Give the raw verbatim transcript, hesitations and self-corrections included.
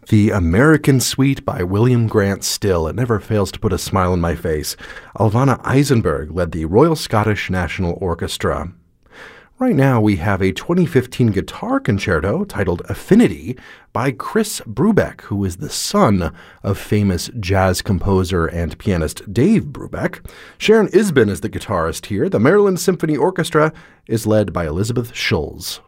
The American Suite by William Grant Still. It never fails to put a smile on my face. Alvana Eisenberg led the Royal Scottish National Orchestra. Right now we have a twenty fifteen guitar concerto titled Affinity by Chris Brubeck, who is the son of famous jazz composer and pianist Dave Brubeck. Sharon Isbin is the guitarist here. The Maryland Symphony Orchestra is led by Elizabeth Schulz.